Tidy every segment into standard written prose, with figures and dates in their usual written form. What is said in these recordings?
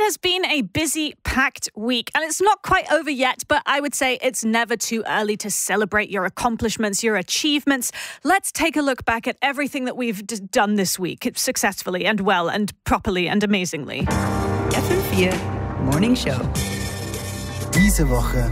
It has been a busy, packed week, and it's not quite over yet, but I would say it's never too early to celebrate your accomplishments, your achievements. Let's take a look back at everything that we've done this week, successfully and well and properly and amazingly. FM4 Morning Show. Diese Woche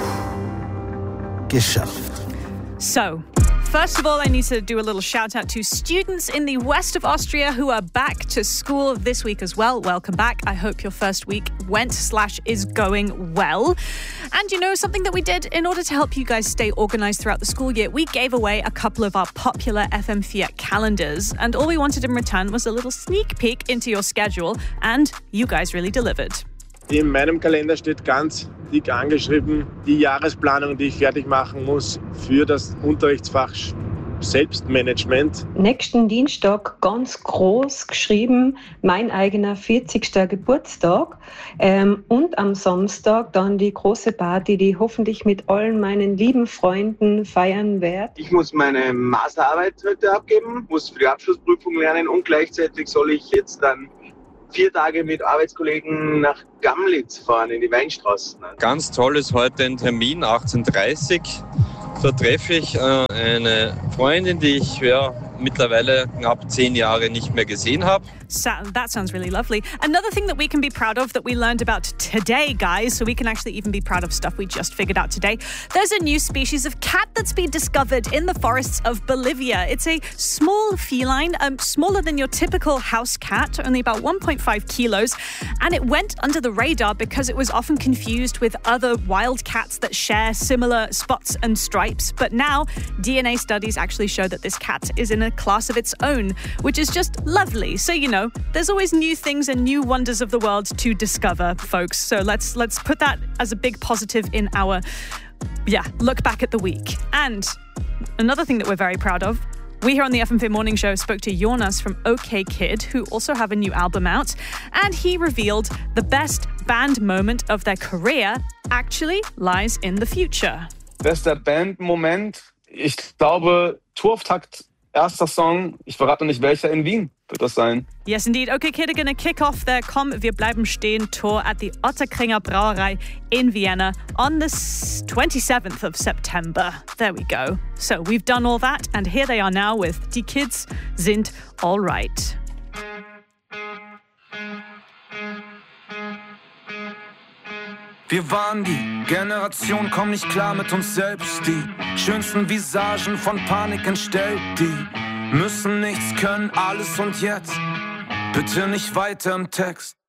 geschafft. So, first of all, I need to do a little shout out to students in the west of Austria who are back to school this week as well. Welcome back. I hope your first week went/is going well. And you know, something that we did in order to help you guys stay organized throughout the school year, we gave away a couple of our popular FM4 calendars. And all we wanted in return was a little sneak peek into your schedule. And you guys really delivered. In meinem Kalender steht ganz dick angeschrieben, die Jahresplanung, die ich fertig machen muss für das Unterrichtsfach Selbstmanagement. Nächsten Dienstag ganz groß geschrieben, mein eigener 40. Geburtstag. Und am Samstag dann die große Party, die ich hoffentlich mit allen meinen lieben Freunden feiern werde. Ich muss meine Masterarbeit heute abgeben, muss für die Abschlussprüfung lernen und gleichzeitig soll ich jetzt dann 4 Tage mit Arbeitskollegen nach Gamlitz fahren, in die Weinstraßen. Ganz toll ist heute ein Termin, 18:30 Uhr. Da treffe ich eine Freundin, die ich mittlerweile knapp 10 Jahre nicht mehr gesehen habe. So, that sounds really lovely. Another thing that we can be proud of that we learned about today, guys, so we can actually even be proud of stuff we just figured out today. There's a new species of cat that's been discovered in the forests of Bolivia. It's a small feline, smaller than your typical house cat, only about 1.5 kilos. And it went under the radar because it was often confused with other wild cats that share similar spots and stripes. But now, DNA studies actually show that this cat is in a class of its own, which is just lovely. So, you know, there's always new things and new wonders of the world to discover, folks. So let's put that as a big positive in our, look back at the week. And another thing that we're very proud of, we here on the FM4 Morning Show spoke to Jonas from OK Kid, who also have a new album out, and he revealed the best band moment of their career actually lies in the future. Bester Bandmoment? Ich glaube, Tourauftakt, erster Song, ich verrate noch nicht welcher, in Wien wird das sein. Yes, indeed. OK Kid are going to kick off their Komm, wir bleiben stehen tour at the Otterkringer Brauerei in Vienna on the 27th of September. There we go. So we've done all that, and here they are now with Die Kids sind alright. Wir waren die Generation, komm nicht klar mit uns selbst. Die schönsten Visagen von Panik entstellt. Die müssen nichts können, alles und jetzt. Bitte nicht weiter im Text.